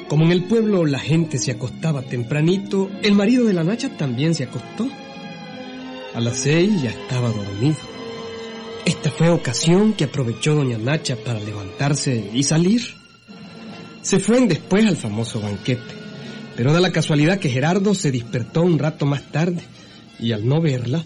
Como en el pueblo la gente se acostaba tempranito, el marido de la Nacha también se acostó. A las 6 ya estaba dormido. Esta fue ocasión que aprovechó doña Nacha para levantarse y salir. Se fueron después al famoso banquete, pero da la casualidad que Gerardo se despertó un rato más tarde y al no verla...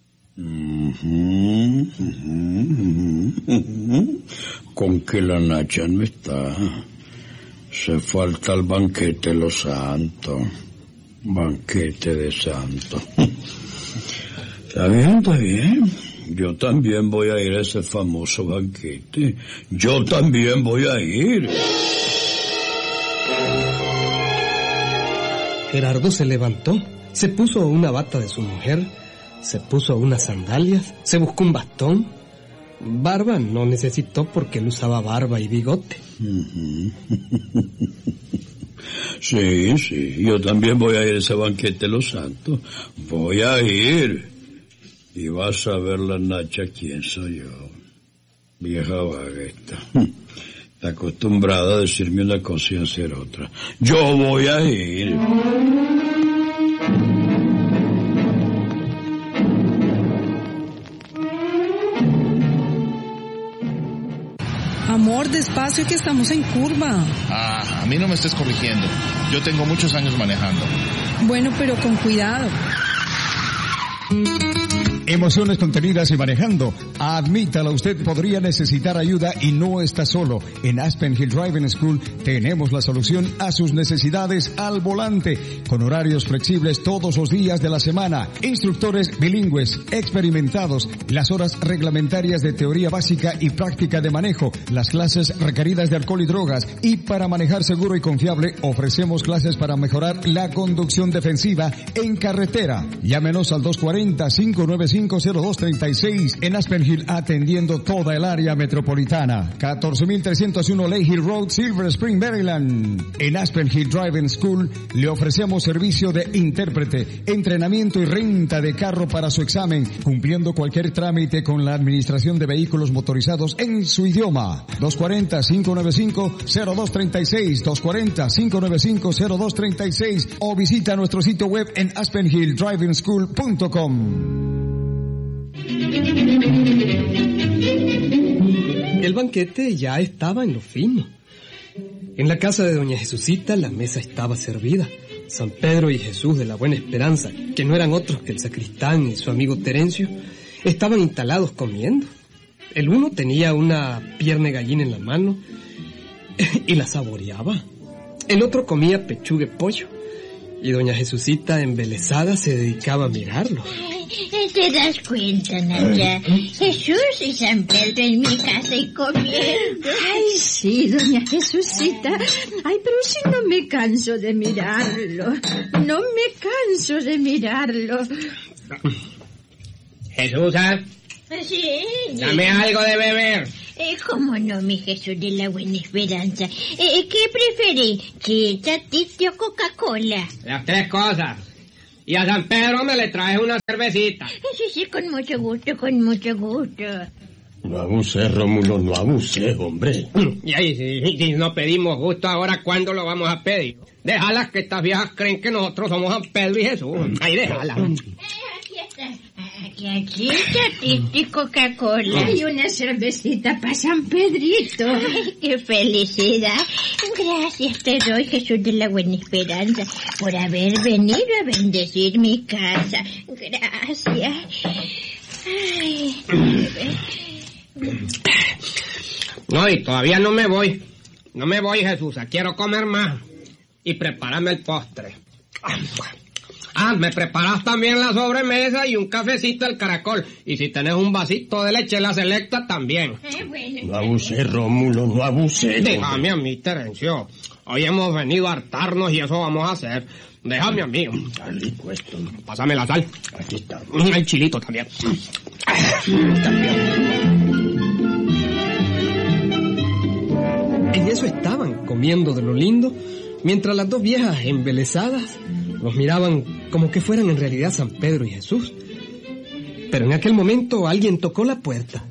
Con que la Nacha no está. Se falta el banquete de los santos. Banquete de santos. Está bien. Yo también voy a ir a ese famoso banquete. Yo también voy a ir. Gerardo se levantó, se puso una bata de su mujer, se puso unas sandalias, se buscó un bastón. Barba no necesitó porque él usaba barba y bigote. Sí, yo también voy a ir a ese banquete de los santos. Voy a ir. Y vas a ver la Nacha quién soy yo. Vieja vaga esta. Está acostumbrada a decirme una cosa y hacer otra. Yo voy a ir. Amor, despacio que estamos en curva. A mí no me estés corrigiendo. Yo tengo muchos años manejando. Bueno, pero con cuidado. Emociones contenidas y manejando. Admítalo, usted podría necesitar ayuda y no está solo. En Aspen Hill Driving School tenemos la solución a sus necesidades al volante, con horarios flexibles todos los días de la semana, instructores bilingües, experimentados, las horas reglamentarias de teoría básica y práctica de manejo, las clases requeridas de alcohol y drogas, y para manejar seguro y confiable ofrecemos clases para mejorar la conducción defensiva en carretera. Llámenos al 240-595-0236 en Aspen Hill, atendiendo toda el área metropolitana. 14301 Lake Hill Road, Silver Spring, Maryland. En Aspen Hill Driving School le ofrecemos servicio de intérprete, entrenamiento y renta de carro para su examen, cumpliendo cualquier trámite con la Administración de Vehículos Motorizados en su idioma. 240-595-0236, 240-595-0236, o visita nuestro sitio web en aspenhilldrivingschool.com. El banquete ya estaba en lo fino. En la casa de doña Jesucita la mesa estaba servida. San Pedro y Jesús de la Buena Esperanza, que no eran otros que el sacristán y su amigo Terencio, estaban instalados comiendo. El uno tenía una pierna de gallina en la mano y la saboreaba. El otro comía pechuga de pollo. Y doña Jesucita, embelesada, se dedicaba a mirarlo. ¿Te das cuenta, Nacha? Jesús y San Pedro en mi casa y comiendo. Ay, sí, doña Jesucita. Ay, pero si no me canso de mirarlo. No me canso de mirarlo. Jesús, Sí. dame algo de beber. ¿Cómo no, mi Jesús de la Buena Esperanza? ¿Qué preferí? ¿Chicha, titi o Coca-Cola? Las tres cosas. Y a San Pedro me le traes una cervecita. Sí, con mucho gusto, con mucho gusto. No abuse, Rómulo, no abuse, hombre. Y ahí, si no pedimos gusto ahora, ¿cuándo lo vamos a pedir? Déjalas, que estas viejas creen que nosotros somos San Pedro y Jesús. Ahí, déjalas. Aquí está. Aquí, chicha, titi, Coca-Cola. Y una cervecita para San Pedrito. Ay, qué felicidad. Gracias te doy, Jesús de la Buena Esperanza, por haber venido a bendecir mi casa. Gracias. Ay. No, y todavía no me voy. No me voy, Jesús. Quiero comer más. Y prepárame el postre. Me preparas también la sobremesa y un cafecito al caracol. Y si tenés un vasito de leche la Selecta, también. Bueno. No abuse, Rómulo, no abuse. Déjame a mí, Terencio. Hoy hemos venido a hartarnos y eso vamos a hacer. Déjame a mí. Está rico esto. Pásame la sal. Aquí está. El chilito también. En eso estaban, comiendo de lo lindo, mientras las dos viejas embelesadas los miraban como que fueran en realidad San Pedro y Jesús. Pero en aquel momento alguien tocó la puerta.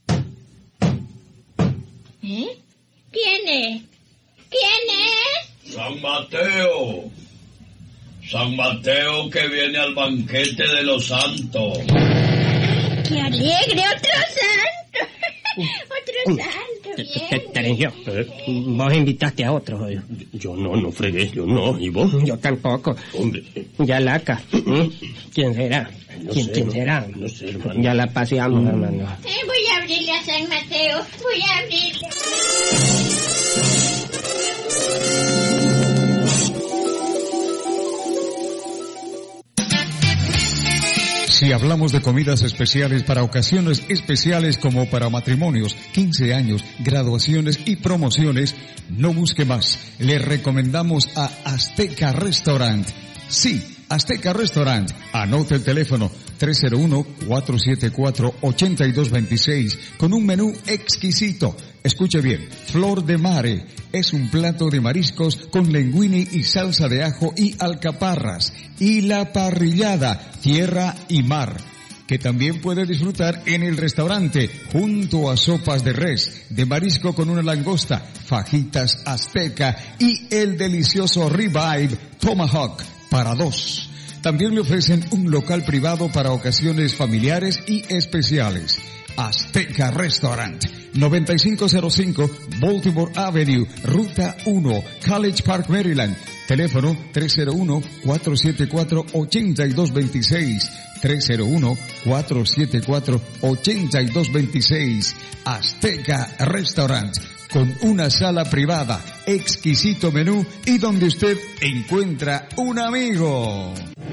¿Quién es? ¿Quién es? San Mateo. San Mateo que viene al banquete de los santos. ¡Qué alegre! ¡Otro santo! ¡Otro santo! Bien. Terencio, vos invitaste a otros hoy. Yo no fregué, yo no. ¿Y vos? Yo tampoco. Hombre. Ya Laca. ¿Quién será? ¿Quién será? No sé, hermano. Ya la paseamos, hermano. Voy a abrirle a San Mateo. Voy a abrirle. Si hablamos de comidas especiales para ocasiones especiales como para matrimonios, 15 años, graduaciones y promociones, no busque más. Le recomendamos a Azteca Restaurant. Sí, Azteca Restaurant. Anote el teléfono 301-474-8226 con un menú exquisito. Escuche bien, Flor de Mare es un plato de mariscos con linguini y salsa de ajo y alcaparras. Y la parrillada, tierra y mar, que también puede disfrutar en el restaurante junto a sopas de res, de marisco con una langosta, fajitas azteca y el delicioso ribeye tomahawk para dos. También le ofrecen un local privado para ocasiones familiares y especiales. Azteca Restaurant, 9505 Baltimore Avenue, Ruta 1, College Park, Maryland. Teléfono 301-474-8226. 301-474-8226. Azteca Restaurant, con una sala privada, exquisito menú y donde usted encuentra un amigo.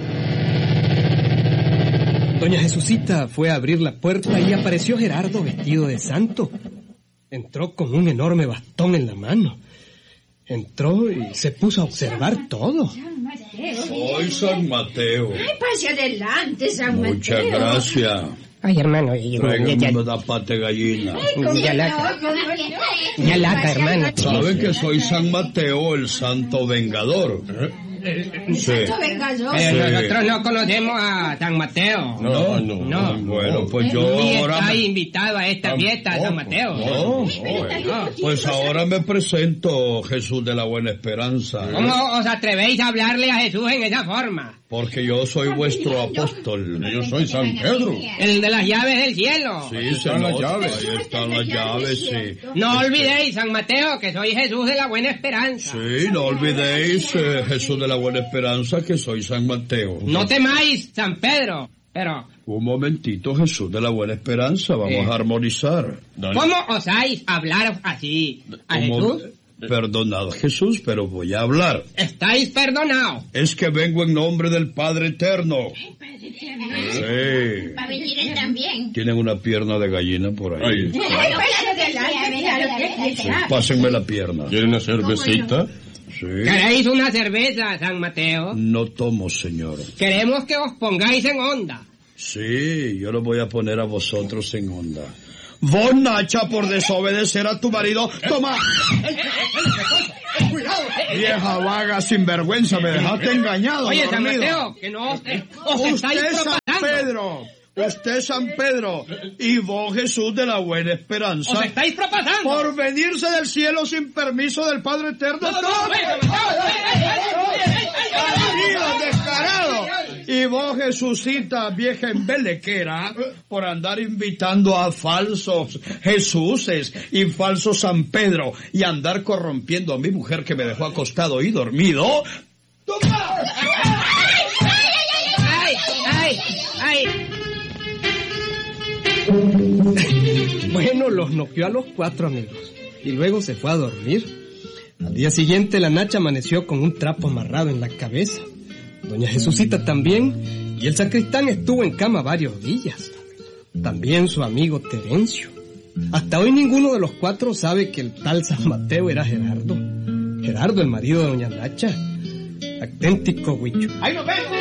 Doña Jesucita fue a abrir la puerta y apareció Gerardo vestido de santo. Entró con un enorme bastón en la mano. Entró y se puso a observar todo. Soy San Mateo. Ay, pase adelante, San Mateo. Muchas gracias. Ay, hermano. Tráiganme una pata de gallina. Ya Laca, hermano. ¿Saben que soy San Mateo, el santo vengador? Sí. Nosotros no conocemos a San Mateo. No. Bueno, pues yo Ni ahora... está invitado a esta fiesta, San Mateo. No. Pues ahora me presento, Jesús de la Buena Esperanza. ¿Cómo os atrevéis a hablarle a Jesús en esa forma? Porque yo soy vuestro apóstol. Yo soy San Pedro. El de las llaves del cielo. Sí, están las llaves. Ahí están las llaves, sí. No olvidéis, San Mateo, que soy Jesús de la Buena Esperanza. Sí, no olvidéis, Jesús de la Buena Esperanza, que soy San Mateo. No temáis, San Pedro, pero... Un momentito, Jesús de la Buena Esperanza, vamos a armonizar. ¿Cómo osáis hablar así a Jesús? Perdonad, Jesús, pero voy a hablar. Estáis perdonados. Es que vengo en nombre del Padre Eterno. Padre Eterno. Sí. Va a venir él también. Tienen una pierna de gallina por ahí. Ay, pase adelante, Sí, pásenme la pierna. ¿Quiere una cervecita? Sí. ¿Queréis una cerveza, San Mateo? No tomo, señor. Queremos que os pongáis en onda. Sí, yo lo voy a poner a vosotros en onda. Vos, Nacha, por desobedecer a tu marido, toma. ¡Cuidado! Vieja vaga sinvergüenza, me dejaste engañado. Oye, San dormido. Mateo, que no os estáis Usted San propagando. Pedro, usted San Pedro, y vos Jesús de la Buena Esperanza. Os estáis propasando. Por venirse del cielo sin permiso del Padre Eterno. ¡Descarado! Y vos, Jesucita, vieja embelequera, por andar invitando a falsos Jesuses y falsos San Pedro y andar corrompiendo a mi mujer que me dejó acostado y dormido. ¡Toma! ¡Ay! Bueno, los noqueó a los 4 amigos y luego se fue a dormir. Al día siguiente la Nacha amaneció con un trapo amarrado en la cabeza. Doña Jesucita también, y el sacristán estuvo en cama varios días. También su amigo Terencio. Hasta hoy ninguno de los 4 sabe que el tal San Mateo era Gerardo. Gerardo, el marido de doña Nacha. Auténtico huicho. ¡Ahí nos vemos!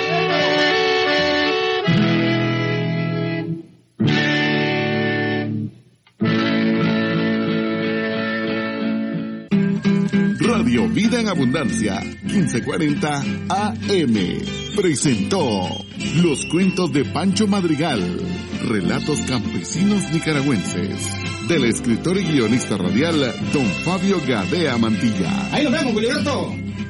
Radio Vida en Abundancia, 1540 AM. Presentó Los Cuentos de Pancho Madrigal, relatos campesinos nicaragüenses, del escritor y guionista radial Don Fabio Gadea Mantilla. Ahí nos vemos, Gilberto.